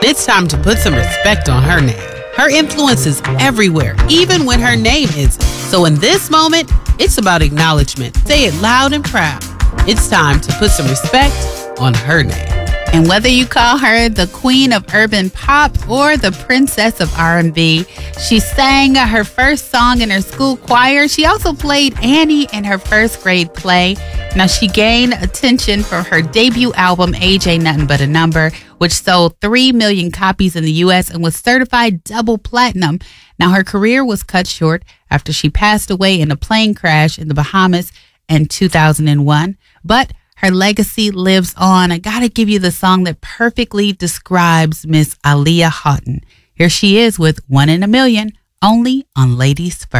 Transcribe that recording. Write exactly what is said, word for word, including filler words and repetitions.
It's time to put some respect on her name. Her influence is everywhere, even when her name isn't. So in this moment, it's about acknowledgement. Say it loud and proud. It's time to put some respect on her name. And whether you call her the queen of urban pop or the princess of R and B, she sang her first song in her school choir. She also played Annie in her first grade play. Now, she gained attention for her debut album, Age Ain't Nothing But a Number, which sold three million copies in the U S and was certified double platinum. Now, her career was cut short after she passed away in a plane crash in the Bahamas in two thousand one. But her legacy lives on. I gotta give you the song that perfectly describes Miss Aaliyah Houghton. Here she is with One in a Million, only on Ladies First.